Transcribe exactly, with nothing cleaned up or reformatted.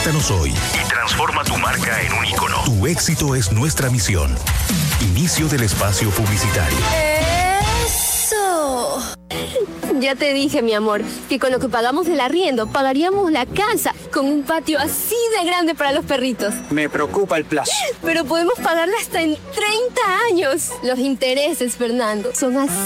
Contáctanos hoy y transforma tu marca en un ícono. Tu éxito es nuestra misión. Inicio del espacio publicitario. ¡Eso! Ya te dije, mi amor, que con lo que pagamos del arriendo pagaríamos la casa con un patio así de grande para los perritos. Me preocupa el plazo. Pero podemos pagarla hasta en treinta años. Los intereses, Fernando, son así